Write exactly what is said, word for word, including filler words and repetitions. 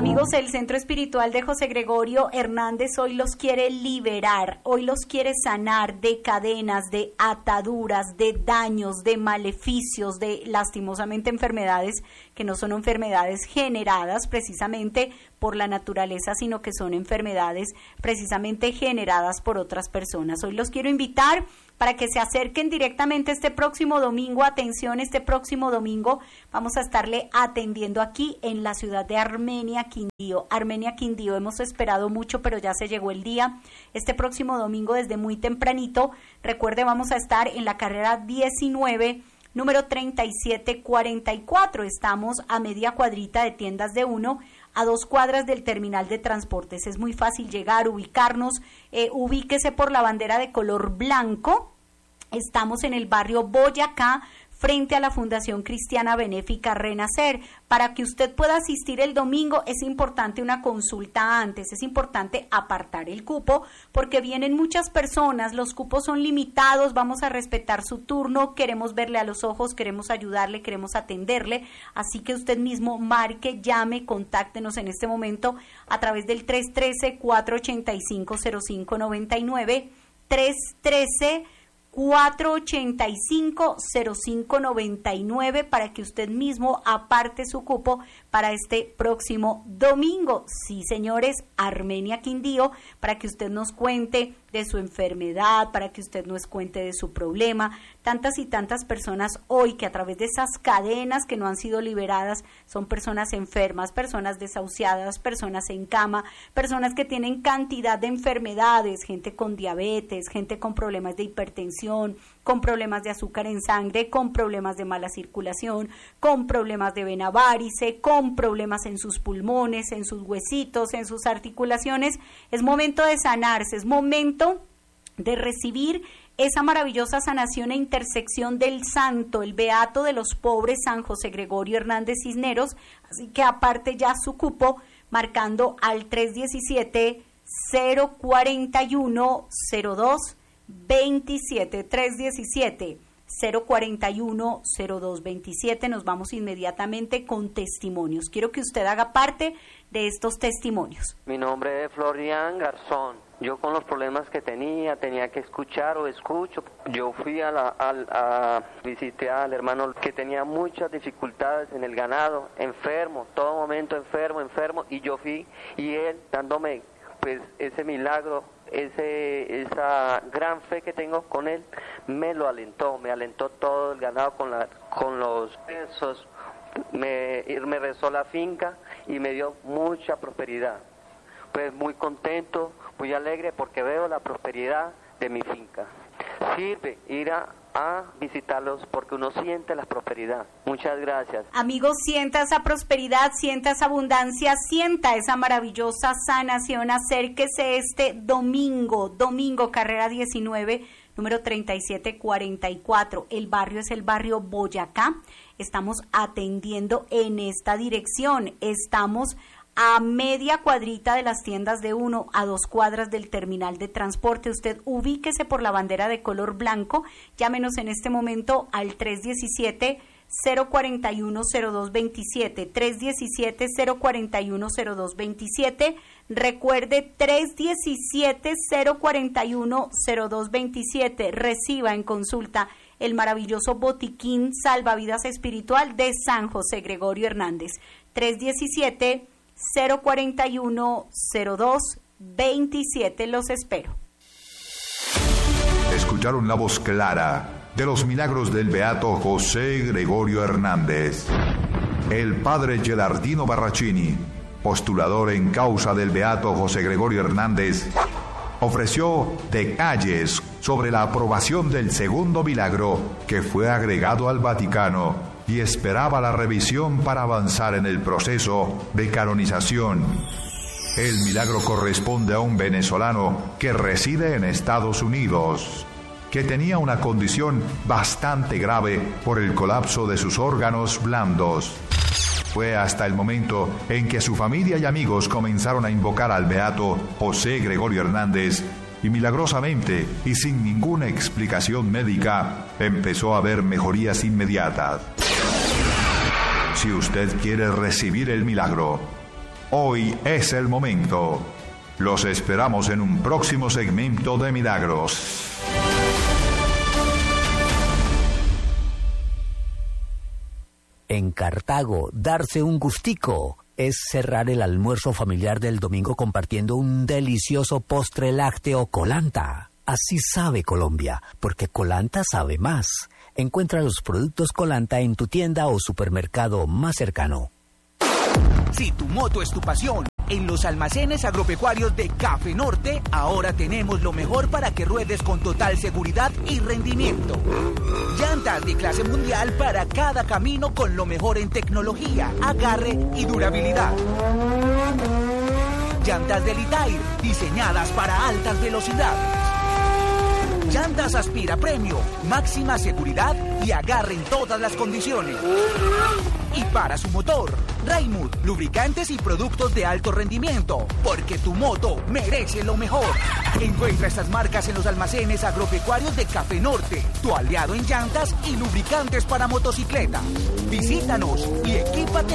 Amigos, el Centro Espiritual de José Gregorio Hernández hoy los quiere liberar, hoy los quiere sanar de cadenas, de ataduras, de daños, de maleficios, de lastimosamente enfermedades que no son enfermedades generadas precisamente por la naturaleza, sino que son enfermedades precisamente generadas por otras personas. Hoy los quiero invitar para que se acerquen directamente este próximo domingo. Atención, este próximo domingo vamos a estarle atendiendo aquí en la ciudad de Armenia, Quindío. Armenia, Quindío, hemos esperado mucho, pero ya se llegó el día. Este próximo domingo desde muy tempranito, recuerde, vamos a estar en la carrera diecinueve, número treinta y siete cuarenta y cuatro. Estamos a media cuadrita de tiendas de uno, a dos cuadras del terminal de transportes. Es muy fácil llegar, ubicarnos, eh, ubíquese por la bandera de color blanco. Estamos en el barrio Boyacá, frente a la Fundación Cristiana Benéfica Renacer. Para que usted pueda asistir el domingo es importante una consulta antes, es importante apartar el cupo porque vienen muchas personas, los cupos son limitados, vamos a respetar su turno, queremos verle a los ojos, queremos ayudarle, queremos atenderle, así que usted mismo marque, llame, contáctenos en este momento a través del tres uno tres, cuatro ocho cinco, cero cinco nueve nueve, tres uno tres, cuatro ocho cinco, cero cinco nueve nueve para que usted mismo aparte su cupo para este próximo domingo. Sí, señores, Armenia, Quindío, para que usted nos cuente de su enfermedad, para que usted nos cuente de su problema. Tantas y tantas personas hoy que a través de esas cadenas que no han sido liberadas son personas enfermas, personas desahuciadas, personas en cama, personas que tienen cantidad de enfermedades, gente con diabetes, gente con problemas de hipertensión, con problemas de azúcar en sangre, con problemas de mala circulación, con problemas de vena varice, con problemas en sus pulmones, en sus huesitos, en sus articulaciones. Es momento de sanarse, es momento de recibir esa maravillosa sanación e intersección del santo, el beato de los pobres, San José Gregorio Hernández Cisneros. Así que aparte ya su cupo marcando al tres uno siete, cero cuatro uno, cero dos veintisiete, tres uno siete, cero cuatro uno, cero dos veintisiete. Nos vamos inmediatamente con testimonios. Quiero que usted haga parte de estos testimonios. Mi nombre es Florian Garzón. Yo con los problemas que tenía, tenía que escuchar o escucho. Yo fui a la, a, a visité al hermano que tenía muchas dificultades en el ganado, enfermo, todo momento enfermo, enfermo, y yo fui, y él dándome pues ese milagro, ese esa gran fe que tengo con él, me lo alentó, me alentó todo el ganado con la con los rezos, me, me rezó la finca y me dio mucha prosperidad. Pues muy contento, muy alegre porque veo la prosperidad de mi finca. Sirve ir a, a visitarlos porque uno siente la prosperidad. Muchas gracias. Amigos, sienta esa prosperidad, sienta esa abundancia, sienta esa maravillosa sanación. Acérquese este domingo, domingo, carrera diecinueve, número treinta y siete cuarenta y cuatro. El barrio es el barrio Boyacá. Estamos atendiendo en esta dirección. Estamos a media cuadrita de las tiendas de uno, a dos cuadras del terminal de transporte. Usted ubíquese por la bandera de color blanco, llámenos en este momento al tres uno siete, cero cuatro uno, cero dos veintisiete, tres uno siete, cero cuatro uno, cero dos veintisiete. Recuerde, tres uno siete, cero cuatro uno, cero dos veintisiete. Reciba en consulta el maravilloso botiquín salvavidas espiritual de San José Gregorio Hernández. tres uno siete, cero cuatro uno, cero dos veintisiete. Los espero. Escucharon la voz clara de los milagros del beato José Gregorio Hernández. El padre Gelardino Barracini, postulador en causa del beato José Gregorio Hernández, ofreció detalles sobre la aprobación del segundo milagro que fue agregado al Vaticano y esperaba la revisión para avanzar en el proceso de canonización. El milagro corresponde a un venezolano que reside en Estados Unidos, que tenía una condición bastante grave por el colapso de sus órganos blandos. Fue hasta el momento en que su familia y amigos comenzaron a invocar al beato José Gregorio Hernández y milagrosamente y sin ninguna explicación médica empezó a haber mejorías inmediatas. Si usted quiere recibir el milagro, Hoy es el momento. Los esperamos en un próximo segmento de Milagros. En Cartago, darse un gustico es cerrar el almuerzo familiar del domingo compartiendo un delicioso postre lácteo Colanta. Así sabe Colombia, porque Colanta sabe más. Encuentra los productos Colanta en tu tienda o supermercado más cercano. Si tu moto es tu pasión, en los almacenes agropecuarios de Café Norte, ahora tenemos lo mejor para que ruedes con total seguridad y rendimiento. Llantas de clase mundial para cada camino con lo mejor en tecnología, agarre y durabilidad. Llantas de Litair, diseñadas para altas velocidades. Llantas Aspira Premio, máxima seguridad y agarre en todas las condiciones. Y para su motor, Raimund, lubricantes y productos de alto rendimiento, porque tu moto merece lo mejor. Encuentra estas marcas en los almacenes agropecuarios de Café Norte, tu aliado en llantas y lubricantes para motocicleta. Visítanos y equípate